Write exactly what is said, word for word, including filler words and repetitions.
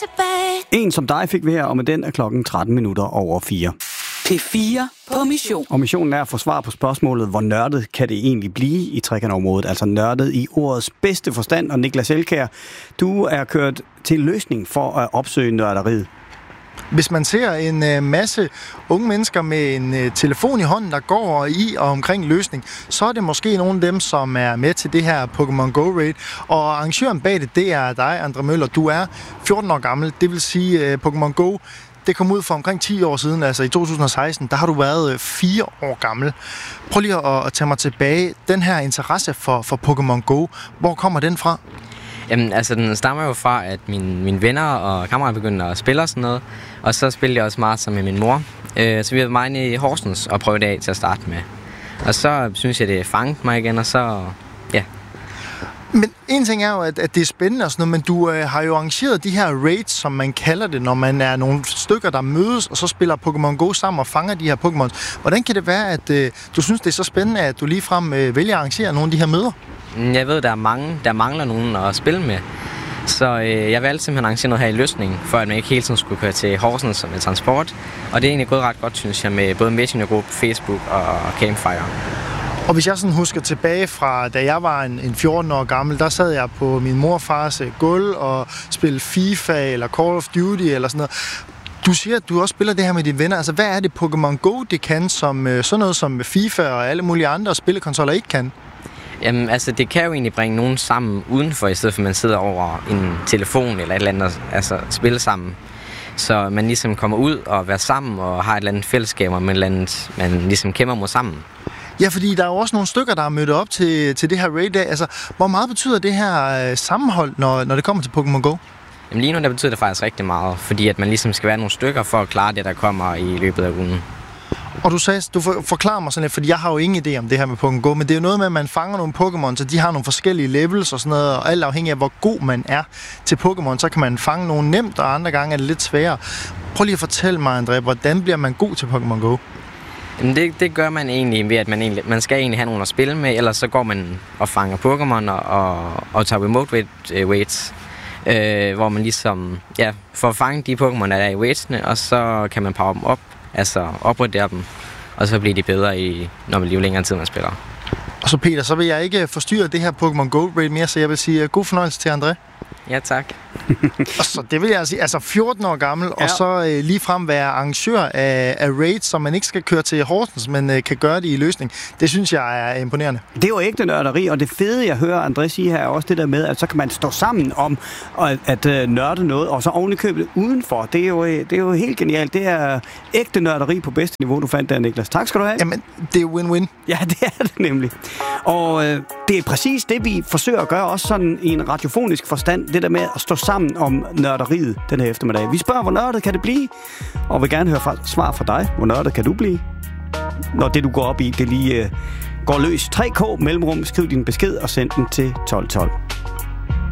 En som dig fik vi her, og med den er klokken tretten minutter over fire. P fire på mission. Og missionen er at få svar på spørgsmålet, hvor nørdet kan det egentlig blive i trekantområdet? Altså nørdet i ordets bedste forstand. Og Niklas Elkjær, du er kørt til løsning for at opsøge nørderiet. Hvis man ser en øh, masse unge mennesker med en øh, telefon i hånden, der går i og omkring løsning, så er det måske nogle af dem, som er med til det her Pokémon Go-raid. Og arrangøren bag det, det er dig, André Møller. Du er fjorten år gammel, det vil sige øh, Pokémon Go. Det kom ud for omkring ti år siden, altså i to tusind og seksten. Der har du været fire år gammel. Prøv lige at, at tage mig tilbage. Den her interesse for, for Pokémon Go, hvor kommer den fra? Jamen, altså, den stammer jo fra, at mine, mine venner og kammerater begyndte at spille og sådan noget. Og så spillede jeg også meget sammen med min mor. Øh, så vi var meget inde i Horsens og prøvede det af til at starte med. Og så synes jeg, det fangede mig igen, og så, ja. Men en ting er jo, at, at det er spændende og sådan noget, men du øh, har jo arrangeret de her raids, som man kalder det, når man er nogle stykker, der mødes, og så spiller Pokémon Go sammen og fanger de her Pokémons. Hvordan kan det være, at øh, du synes, det er så spændende, at du ligefrem øh, vælger at arrangere nogle af de her møder? Jeg ved, der er mange, der mangler nogen at spille med. Så øh, jeg valgte simpelthen at arrangere noget her i Løsning, for at man ikke hele tiden skulle køre til Horsens som en transport. Og det er egentlig gået ret godt, synes jeg, med både Messenger-gruppe, Facebook og Campfire. Og hvis jeg sådan husker tilbage fra, da jeg var en, en fjorten år gammel, der sad jeg på min morfars gulv og spillede FIFA eller Call of Duty eller sådan noget. Du siger, at du også spiller det her med dine venner. Altså, hvad er det Pokémon Go, det kan, som sådan noget som FIFA og alle mulige andre spillekonsoller ikke kan? Jamen, altså, det kan jo egentlig bringe nogen sammen udenfor, i stedet for at man sidder over en telefon eller et eller andet, altså spille sammen. Så man ligesom kommer ud og være sammen og har et eller andet fællesskab, og man, andet, man ligesom kæmper mod sammen. Ja, fordi der er jo også nogle stykker, der er mødt op til, til det her raid dag. Altså, hvor meget betyder det her øh, sammenhold, når, når det kommer til Pokémon Go? Jamen, lige nu der betyder det faktisk rigtig meget, fordi at man ligesom skal være nogle stykker for at klare det, der kommer i løbet af ugen. Og du sagde, du forklarer mig sådan lidt, fordi jeg har jo ingen idé om det her med Pokémon Go, men det er jo noget med, at man fanger nogle Pokémon, så de har nogle forskellige levels og sådan noget, og alt afhængig af, hvor god man er til Pokémon, så kan man fange nogle nemt, og andre gange er det lidt sværere. Prøv lige at fortælle mig, André, hvordan bliver man god til Pokémon Go? Jamen det, det gør man egentlig ved, at man, egentlig, man skal egentlig have nogen at spille med, ellers så går man og fanger Pokémon og, og, og tager remote weights, øh, hvor man ligesom, ja, får at fange de Pokémon, der er i weightsene, og så kan man power dem op, altså opgradere dem, og så bliver de bedre, i, når man lever længere tid, man spiller. Og så Peter, så vil jeg ikke forstyrre det her Pokémon Go raid mere, så jeg vil sige god fornøjelse til André. Ja, tak. Og så det vil jeg sige, altså fjorten år gammel, ja. Og så øh, ligefrem være arrangør af, af raids, som man ikke skal køre til Horsens, men øh, kan gøre det i Løsning. Det synes jeg er imponerende. Det er jo ægte nørderi, og det fede, jeg hører André sige her, er også det der med, at så kan man stå sammen om at, at uh, nørde noget, og så ovenikøbet udenfor. Det er, jo, det er jo helt genialt. Det er ægte nørderi på bedste niveau, du fandt der, Niklas. Tak skal du have. Jamen, det er win-win. Ja, det er det nemlig. Og øh, det er præcis det, vi forsøger at gøre, også sådan i en radiofonisk forstand, det der med at stå sammen om nørderiet den her eftermiddag. Vi spørger, hvor nørdet kan det blive, og vil gerne høre fra, svar fra dig. Hvor nørdet kan du blive, når det, du går op i, det lige øh, går løs. tre K mellemrum, skriv din besked og send den til tolv tolv.